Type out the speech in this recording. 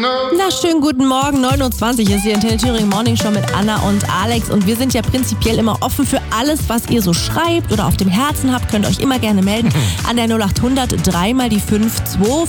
Na, schönen guten Morgen, 9.20 Uhr ist die Antenne Thüringen Morning Show mit Anna und Alex und wir sind ja prinzipiell immer offen für alles, was ihr so schreibt oder auf dem Herzen habt, könnt euch immer gerne melden an der 0800 3 mal die 52